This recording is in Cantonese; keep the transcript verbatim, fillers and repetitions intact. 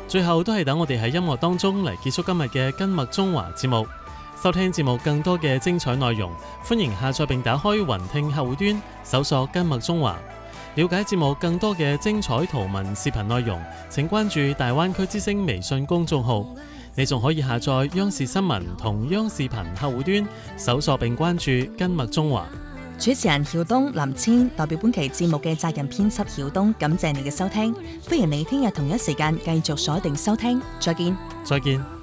最後都係等我哋喺音樂當中嚟結束今日嘅跟麥中華節目。收聽節目更多嘅精彩內容，歡迎下載並打開雲聽客戶端，搜索跟麥中華。了解節目更多嘅精彩圖文視頻內容，請關注大灣區之聲微信公眾號。你仲可以下載央視新聞同央視頻客戶端，搜索並關注跟麥中華。 主持人曉東、林千代表本期節目嘅責任編輯曉東，感謝你嘅收聽，歡迎你聽日同一時間繼續鎖定收聽，再見。 再見。